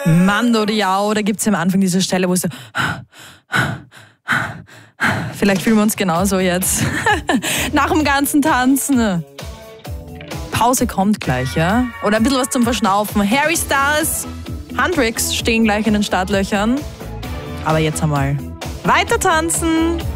Mando Diao, da gibt es am Anfang diese Stelle, wo es so... Vielleicht fühlen wir uns genauso jetzt. Nach dem ganzen Tanzen. Pause kommt gleich, ja? Oder ein bisschen was zum Verschnaufen. Harry Styles, Hendrix stehen gleich in den Startlöchern. Aber jetzt einmal weiter tanzen.